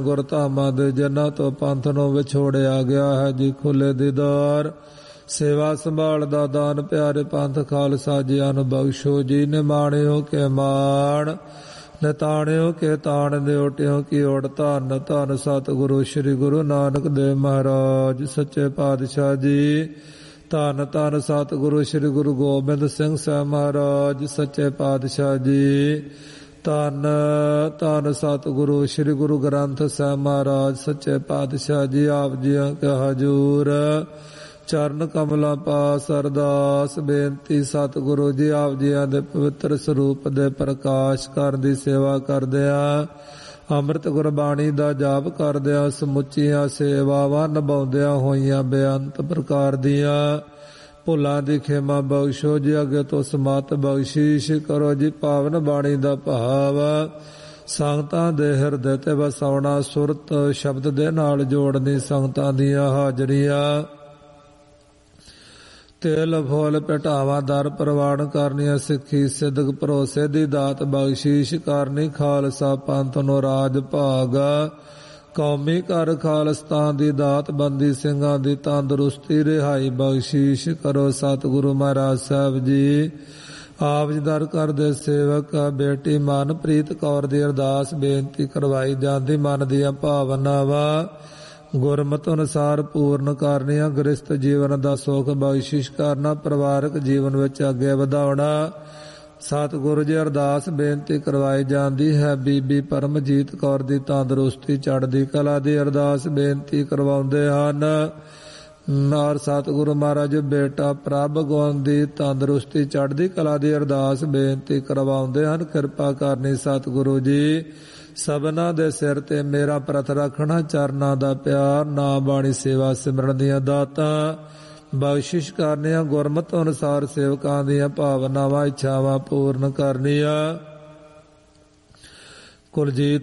ਗੁਰ ਧਾਮਾਂ ਦੇ ਜਨਾਂ ਤੋਂ ਪੰਥ ਨੂੰ ਵਿਛੋੜਿਆ ਗਿਆ ਹੈ ਜੀ ਖੁੱਲੇ ਦੀਦਾਰ। ਸੇਵਾ ਸੰਭਾਲ ਦਾ ਦਾਨ ਪਿਆਰੇ ਪੰਥ ਖਾਲਸਾ ਜੀਆਂ ਨੂੰ ਬਖਸ਼ੋ ਜੀ। ਨਿਮਾਣਿਓ ਕੇ ਮਾਣ ਨਿਤਾਣਿਓ ਕੇ ਤਾਣ ਨਿਓਟਿਓ ਕੀ ਓੜ ਧੰਨ ਧੰਨ ਸਤਿਗੁਰੂ ਸ੍ਰੀ ਗੁਰੂ ਨਾਨਕ ਦੇਵ ਮਹਾਰਾਜ ਸੱਚੇ ਪਾਤਸ਼ਾਹ ਜੀ। ਧੰਨ ਧੰਨ ਸਤਿਗੁਰੂ ਸ੍ਰੀ ਗੁਰੂ ਗੋਬਿੰਦ ਸਿੰਘ ਸਾਹਿਬ ਮਹਾਰਾਜ ਸੱਚੇ ਪਾਤਸ਼ਾਹ ਜੀ। ਧੰਨ ਧੰਨ ਸਤਿਗੁਰੂ ਸ੍ਰੀ ਗੁਰੂ ਗ੍ਰੰਥ ਸਾਹਿਬ ਮਹਾਰਾਜ ਸੱਚੇ ਪਾਤਸ਼ਾਹ ਜੀ। ਆਪ ਜੀਆਂ ਕੇ ਹਜ਼ੂਰ ਚਰਨ ਕਮਲਾਂ ਪਾਸ ਅਰਦਾਸ ਬੇਨਤੀ ਸਤਿਗੁਰੂ ਜੀ ਆਪ ਜੀਆਂ ਦੇ ਪਵਿੱਤਰ ਸਰੂਪ ਦੇ ਪ੍ਰਕਾਸ਼ ਕਰਨ ਦੀ ਸੇਵਾ ਕਰਦਿਆਂ ਅੰਮ੍ਰਿਤ ਗੁਰਬਾਣੀ ਦਾ ਜਾਪ ਕਰਦਿਆਂ ਸਮੁੱਚੀਆਂ ਸੇਵਾਵਾਂ ਨਿਭਾਉਂਦਿਆਂ ਹੋਈਆਂ ਬੇਅੰਤ ਪ੍ਰਕਾਰ ਦੀਆਂ ਭੁੱਲਾਂ ਦੀ ਖਿਮਾ ਬਖਸ਼ੋ ਜੀ। ਅੱਗੇ ਤੋਂ ਸਮਤ ਬਖਸ਼ੀਸ਼ ਕਰੋ ਜੀ। ਪਾਵਨ ਬਾਣੀ ਦਾ ਭਾਵ ਸੰਗਤਾਂ ਦੇ ਹਿਰਦੇ ਤੇ ਵਸਾਉਣਾ, ਸੁਰਤ ਸ਼ਬਦ ਦੇ ਨਾਲ ਜੋੜਨੀ, ਸੰਗਤਾਂ ਦੀਆਂ ਹਾਜ਼ਰੀਆਂ ਤੇਲ ਫੁੱਲ ਭਟਾਵਾਂ ਦਰ ਪ੍ਰਵਾਨ ਕਰਨੀਆਂ, ਸਿੱਖੀ ਸਿੱਧਕ ਭਰੋਸੇ ਦੀ ਦਾਤ ਬਖਸ਼ੀਸ਼ ਕਰਨੀ। ਖਾਲਸਾ ਪੰਥ ਨੂੰ ਰਾਜ ਭਾਗ ਕੌਮੀ ਘਰ ਖਾਲਸਤਾਨ ਦੀ ਦਾਤ, ਬੰਦੀ ਸਿੰਘਾਂ ਦੀ ਤੰਦਰੁਸਤੀ ਰਿਹਾਈ ਬਖਸ਼ੀਸ਼ ਕਰੋ ਸਤਿਗੁਰੂ ਮਹਾਰਾਜ ਸਾਹਿਬ ਜੀ। ਆਪ ਜੀ ਦਰ ਕਰਦੇ ਸੇਵਕ ਬੇਟੀ ਮਨਪ੍ਰੀਤ ਕੌਰ ਦੀ ਅਰਦਾਸ ਬੇਨਤੀ ਕਰਵਾਈ ਜਾਂਦੀ। ਮਨ ਦੀਆਂ ਭਾਵਨਾਵਾਂ ਗੁਰਮਤਿ ਅਨੁਸਾਰ ਪੂਰਨ ਕਰਨੀਆਂ, ਗ੍ਰਸਤ ਜੀਵਨ ਦਾ ਸੁੱਖ ਬਖਸ਼ਿਸ਼ ਕਰਨਾ, ਪਰਿਵਾਰਕ ਜੀਵਨ ਵਿੱਚ ਅੱਗੇ ਵਧਾਉਣਾ। ਸਤਿਗੁਰੂ ਜੀ ਅਰਦਾਸ ਬੇਨਤੀ ਕਰਵਾਈ ਜਾਂਦੀ ਹੈ। ਬੀਬੀ ਪਰਮਜੀਤ ਕੌਰ ਦੀ ਤੰਦਰੁਸਤੀ ਚੜ੍ਹਦੀ ਕਲਾ ਦੀ ਅਰਦਾਸ ਬੇਨਤੀ ਕਰਵਾਉਂਦੇ ਹਨ। ਨਾਰ ਸਤਿਗੁਰੂ ਮਹਾਰਾਜ ਬੇਟਾ ਪ੍ਰਭ ਗੋਬਿੰਦ ਦੀ ਤੰਦਰੁਸਤੀ ਚੜ੍ਹਦੀ ਕਲਾ ਦੀ ਅਰਦਾਸ ਬੇਨਤੀ ਕਰਵਾਉਂਦੇ ਹਨ। ਕਿਰਪਾ ਕਰਨੀ ਸਤਿਗੁਰੂ ਜੀ। ਸਭਨਾਂ ਦੇ ਸਿਰ ਤੇ ਮੇਰਾ ਪ੍ਰਤ ਰੱਖਣਾ, ਚਰਨਾਂ ਦਾ ਪਿਆਰ, ਨਾਮ ਬਾਣੀ ਸੇਵਾ ਸਿਮਰਨ ਦੀਆਂ ਦਾਤਾਂ ਬਖਸ਼ਿਸ਼ ਕਰਨੀਆਂ, ਗੁਰਮਤਿ ਅਨੁਸਾਰ ਸੇਵਕਾਂ ਦੀਆਂ ਭਾਵਨਾਵਾਂ ਇੱਛਾਵਾਂ ਪੂਰਨ ਕਰਨੀਆਂ। ਕੁਲਜੀਤ